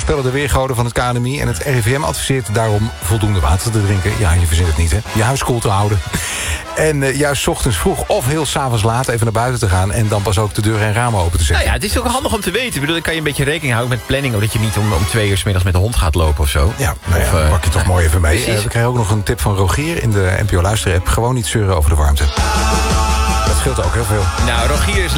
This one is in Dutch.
voorspellen de weergoden van het KNMI... en het RIVM adviseert daarom voldoende water te drinken. Ja, je verzint het niet, hè? Je huis koel te houden. En juist 's ochtends vroeg of heel 's avonds laat even naar buiten te gaan... en dan pas ook de deuren en ramen open te zetten. Nou ja, het is ook handig om te weten. Ik bedoel, dan kan je een beetje rekening houden met planning... dat je niet om 2 uur 's middags met de hond gaat lopen of zo. Ja, nou ja, dan pak je toch mooi even mee. We krijgen ook nog een tip van Rogier in de NPO Luister-app. Gewoon niet zeuren over de warmte. Dat scheelt ook heel veel. Nou, Rogier is